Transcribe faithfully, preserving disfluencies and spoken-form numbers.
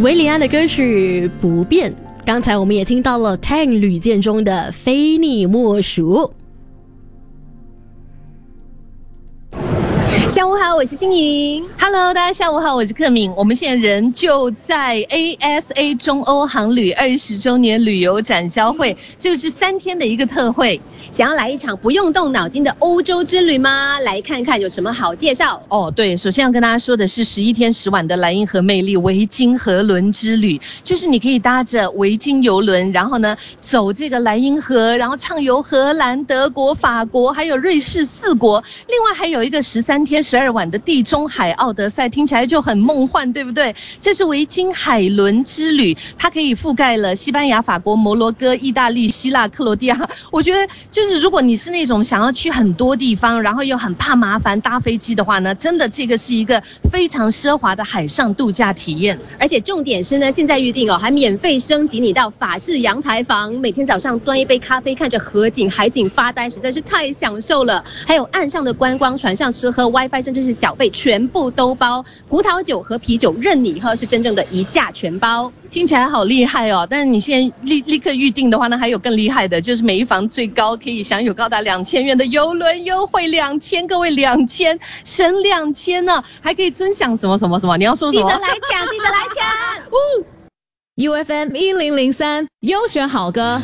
韦礼安的歌曲不变，刚才我们也听到了 Tang 吕建中的非你莫属。 下午好，我是欣莹。 Hello， 大家下午好，我是克敏。我们现在人就在 A S A 中欧航旅二十周年旅游展销会，这个是三天的一个特惠。 想要来一场不用动脑筋的欧洲之旅吗？来看看有什么好介绍哦。对，首先要跟大家说的是十一天十晚的莱茵河魅力维京河轮之旅，就是你可以搭着维京游轮，然后呢走这个莱茵河，然后畅游荷兰、德国、法国还有瑞士四国，另外还有一个十三天十二晚的地中海奥德赛，听起来就很梦幻，对不对？这是维京海轮之旅，它可以覆盖了西班牙、法国、摩洛哥、意大利、希腊、克罗地亚。我觉得就是如果你是那种想要去很多地方，然后又很怕麻烦搭飞机的话呢，真的这个是一个非常奢华的海上度假体验。 而且重点是呢，现在预定哦，还免费升级你到法式阳台房，每天早上端一杯咖啡，看着河景、海景发呆，实在是太享受了。还有岸上的观光，船上吃喝 WiFi， 甚至是小费全部都包，葡萄酒和啤酒任你喝，是真正的一价全包。 听起来好厉害哦！但是你现在立立刻预定的话呢，还有更厉害的，就是每一房最高可以享有高达两千元的邮轮优惠，两千，各位两千省两千呢，还可以尊享什么什么什么？你要说什么？ 记得来抢，记得来抢！ U F M 一零零三优选好歌。